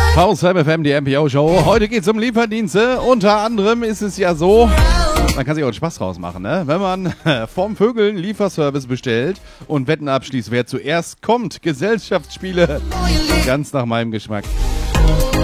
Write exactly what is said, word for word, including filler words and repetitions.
V sieben F M, die M P O-Show. Heute geht es um Lieferdienste. Unter anderem ist es ja so, man kann sich auch einen Spaß draus machen, ne? Wenn man vom Vögeln Lieferservice bestellt und Wetten abschließt, wer zuerst kommt. Gesellschaftsspiele, ganz nach meinem Geschmack.